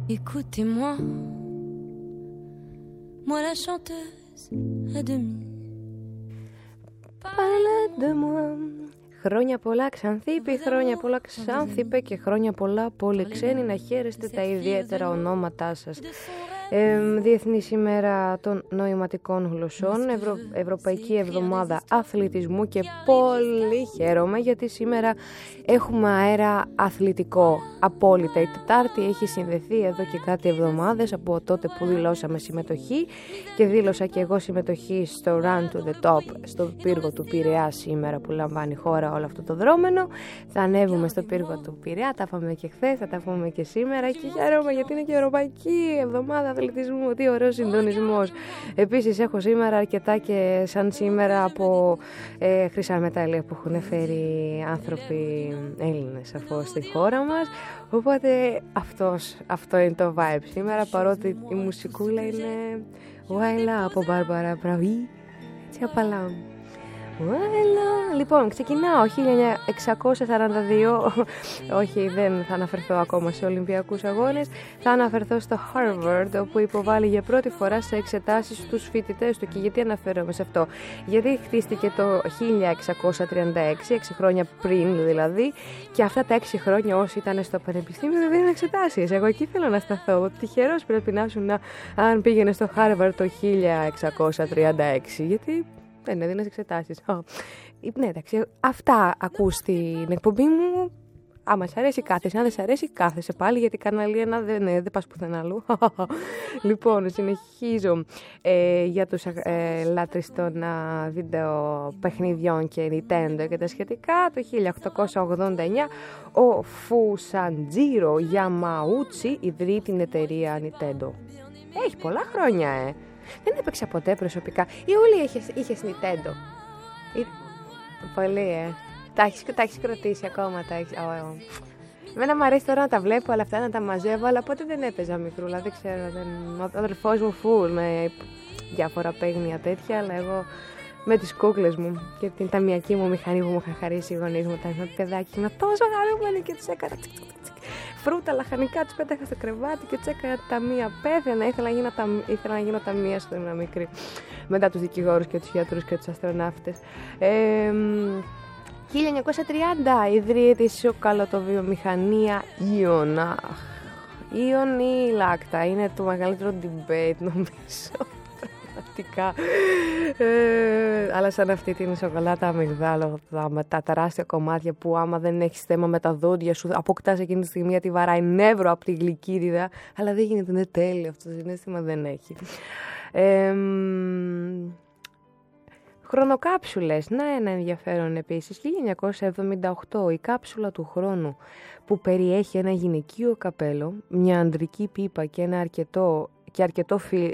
Écoutez-moi, moi la chanteuse à demi. Parlez de moi. Χρόνια πολλά Ξανθήπη, χρόνια πολλά Ξάνθηπε και χρόνια πολλά Πολυξένοι, να χαίρεστε τα ιδιαίτερα ονόματά σας. Διεθνή ημέρα των νοηματικών γλωσσών, Ευρωπαϊκή Εβδομάδα Αθλητισμού και πολύ χαίρομαι γιατί σήμερα έχουμε αέρα αθλητικό απόλυτα. Η Τετάρτη έχει συνδεθεί εδώ και κάτι εβδομάδες από τότε που δηλώσαμε συμμετοχή και δήλωσα και εγώ συμμετοχή στο Run to the Top, στο πύργο του Πειραιά σήμερα που λαμβάνει η χώρα όλο αυτό το δρόμενο. Θα ανέβουμε στο πύργο του Πειραιά, τα είπαμε και χθες, θα τα πούμε και σήμερα και χαίρομαι γιατί είναι και Ευρωπαϊκή Εβδομάδα Αθλητισμού, τι ωραίο συντονισμός. Επίσης έχω σήμερα αρκετά και σαν σήμερα από χρυσά μετάλλια που έχουν φέρει άνθρωποι Έλληνες αφού στη χώρα μας, οπότε αυτό είναι το vibe σήμερα, παρότι η μουσικούλα είναι Βάιλα από Μπάρμπαρα Μπραβί, έτσι απαλά. Λοιπόν, ξεκινάω 1642. Όχι, δεν θα αναφερθώ ακόμα σε Ολυμπιακούς αγώνες. Θα αναφερθώ στο Harvard, όπου υποβάλλει για πρώτη φορά σε εξετάσεις στους φοιτητές του. Και γιατί αναφέρομαι σε αυτό? Γιατί χτίστηκε το 1636, 6 χρόνια πριν δηλαδή, και αυτά τα 6 χρόνια όσοι ήταν στο πανεπιστήμιο δεν δίνουν εξετάσεις. Εγώ εκεί θέλω να σταθώ. Τυχερός πρέπει να ήσουν αν πήγαινε στο Harvard το 1636, γιατί δεν έδινες εξετάσεις. Ναι, εντάξει, αυτά ακούς στην εκπομπή μου. Άμα σ' αρέσει κάθεσαι, αν δεν σ' αρέσει κάθεσαι πάλι, γιατί κανάλι ένα δεν πας πουθενά αλλού. Λοιπόν, συνεχίζω για τους λάτρεις των βίντεο παιχνιδιών και Nintendo και τα σχετικά. Το 1889 ο Φουσαντζίρο Γιαμαούτσι ιδρύει την εταιρεία Nintendo. Έχει πολλά χρόνια, Δεν έπαιξα ποτέ προσωπικά. Η Ούλη είχες Nintendo. Πολύ, Τα έχεις κρατήσει ακόμα, Εμένα μου αρέσει τώρα να τα βλέπω όλα αυτά, να τα μαζεύω, αλλά πότε δεν έπαιζα μικρούλα, δεν ξέρω. Ο αδερφός μου φουλ με διάφορα παίγνια τέτοια, αλλά εγώ με τις κούκλες μου και την ταμιακή μου μηχανή που μου είχαν χαρίσει οι γονείς μου όταν ήμουν παιδάκι. Ήμουν τόσο χαρούμενη και τους έκανα φρούτα, λαχανικά, τους πέταχα στο κρεβάτι και τους έκανα ταμεία. Πέθαινα, ήθελα να γίνω ταμεία όταν ήμουν μικρή. Μετά τους δικηγόρους και τους γιατρούς και τους αστροναύτες. 1930 ιδρύεται η σοκαλωτοβιομηχανία Ion. Ion ή Λάκτα, είναι το μεγαλύτερο debate νομίζω. Αλλά σαν αυτή την σοκολάτα αμυγδάλο, τα τεράστια κομμάτια που άμα δεν έχεις θέμα με τα δόντια σου αποκτάς εκείνη τη στιγμή γιατί βαράει νεύρο από τη γλυκύδιδα, αλλά δεν γίνεται, είναι τέλειο αυτό το συναίσθημα, δεν έχει. Χρονοκάψουλες, να ένα ενδιαφέρον επίσης. 1978 η κάψουλα του χρόνου που περιέχει ένα γυναικείο καπέλο, μια ανδρική πίπα και ένα αρκετό